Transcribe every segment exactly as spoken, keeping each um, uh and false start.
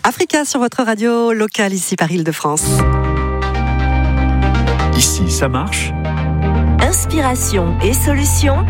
Africa sur votre radio locale, ici par Île-de-France. Ici, ça marche. Inspiration et solutions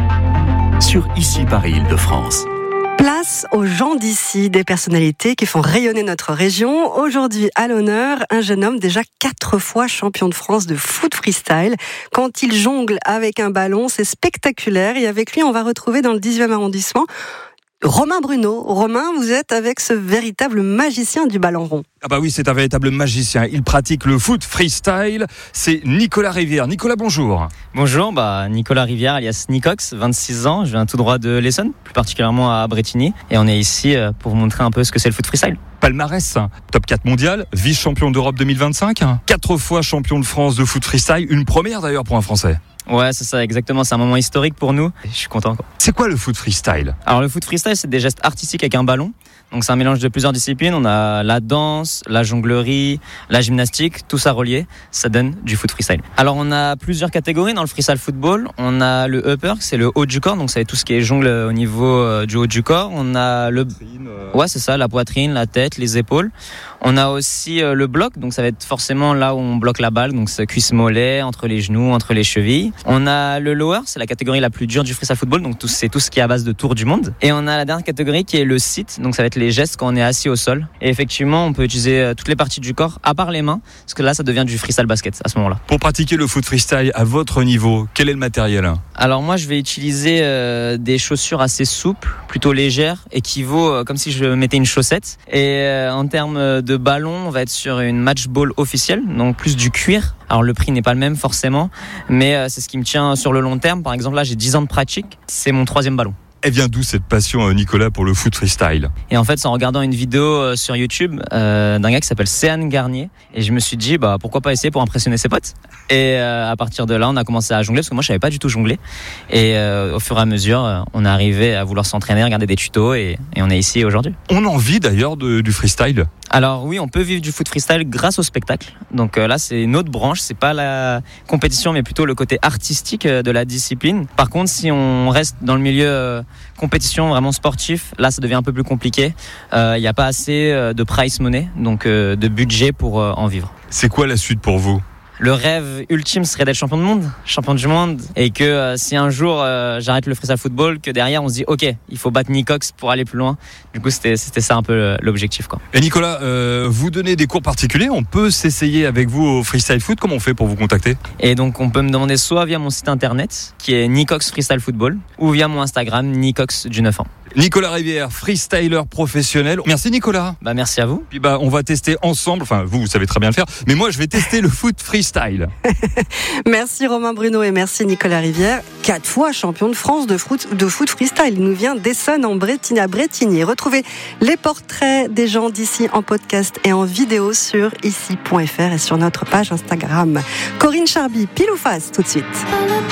Sur Ici par Île-de-France. Place aux gens d'ici, des personnalités qui font rayonner notre région. Aujourd'hui, à l'honneur, un jeune homme déjà quatre fois champion de France de foot freestyle. Quand il jongle avec un ballon, c'est spectaculaire. Et avec lui, on va retrouver dans le dix-huitième arrondissement Romain Bruno. Romain, vous êtes avec ce véritable magicien du ballon rond. Ah bah oui, c'est un véritable magicien. Il pratique le foot freestyle. C'est Nicolas Rivière. Nicolas, bonjour. Bonjour, bah Nicolas Rivière alias Nicox, vingt-six ans. Je viens tout droit de l'Essonne, plus particulièrement à Bretigny. Et on est ici pour vous montrer un peu ce que c'est le foot freestyle. Palmarès, top quatre mondial, vice-champion d'Europe deux mille vingt-cinq, quatre fois champion de France de foot freestyle. Une première d'ailleurs pour un Français. Ouais, c'est ça, exactement. C'est un moment historique pour nous. Je suis content, quoi. C'est quoi le foot freestyle ? Alors, le foot freestyle, c'est des gestes artistiques avec un ballon. Donc, c'est un mélange de plusieurs disciplines. On a la danse, la jonglerie, la gymnastique, tout ça relié. Ça donne du foot freestyle. Alors, on a plusieurs catégories dans le freestyle football. On a le upper, c'est le haut du corps. Donc, ça va être tout ce qui est jongle au niveau du haut du corps. On a le. Ouais, c'est ça, la poitrine, la tête, les épaules. On a aussi le bloc. Donc, ça va être forcément là où on bloque la balle. Donc, c'est cuisse-mollet, entre les genoux, entre les chevilles. On a le lower, c'est la catégorie la plus dure du freestyle football. Donc, tout, c'est tout ce qui est à base de tour du monde. Et on a la dernière catégorie qui est le sit. Donc, ça va être les gestes quand on est assis au sol. Et effectivement, on peut utiliser toutes les parties du corps, à part les mains, parce que là, ça devient du freestyle basket à ce moment-là. Pour pratiquer le foot freestyle à votre niveau, quel est le matériel ? Alors moi, je vais utiliser euh, des chaussures assez souples, plutôt légères, équivaut euh, comme si je mettais une chaussette. Et euh, en termes de ballon, on va être sur une match ball officielle, donc plus du cuir. Alors le prix n'est pas le même forcément, mais euh, c'est ce qui me tient sur le long terme. Par exemple, là, j'ai dix ans de pratique, c'est mon troisième ballon. Elle vient d'où cette passion, Nicolas, pour le foot freestyle ? Et en fait, c'est en regardant une vidéo sur YouTube euh, d'un gars qui s'appelle Céane Garnier. Et je me suis dit, bah, pourquoi pas essayer pour impressionner ses potes ? Et euh, à partir de là, on a commencé à jongler, parce que moi, je savais pas du tout jongler. Et euh, au fur et à mesure, on est arrivé à vouloir s'entraîner, regarder des tutos, et, et on est ici aujourd'hui. On en vit d'ailleurs de, du freestyle ? Alors oui, on peut vivre du foot freestyle grâce au spectacle. Donc euh, là, c'est une autre branche. C'est pas la compétition, mais plutôt le côté artistique de la discipline. Par contre, si on reste dans le milieu euh, compétition vraiment sportif, là, ça devient un peu plus compliqué. Il euh, n'y a pas assez de prize money, donc euh, de budget pour euh, en vivre. C'est quoi la suite pour vous ? Le rêve ultime serait d'être champion du monde, champion du monde, et que euh, si un jour euh, j'arrête le freestyle football, que derrière on se dit ok, il faut battre Nicox pour aller plus loin. Du coup, c'était c'était ça un peu l'objectif, quoi. Et Nicolas, euh, vous donnez des cours particuliers, on peut s'essayer avec vous au freestyle foot. Comment on fait pour vous contacter ? Et donc on peut me demander soit via mon site internet qui est Nicox Freestyle Football, ou via mon Instagram Nicox du neuf ans. Nicolas Rivière, freestyler professionnel. Merci Nicolas. Bah merci à vous. Puis bah on va tester ensemble. Enfin vous, vous savez très bien le faire. Mais moi je vais tester le foot freestyle. Merci Romain Bruno et merci Nicolas Rivière. Quatre fois champion de France de foot, de foot freestyle. Il nous vient d'Essonne en Bretigny, à Bretigny. Retrouvez les portraits des gens d'ici en podcast et en vidéo sur ici point f r et sur notre page Instagram. Corinne Charby, pile ou face tout de suite.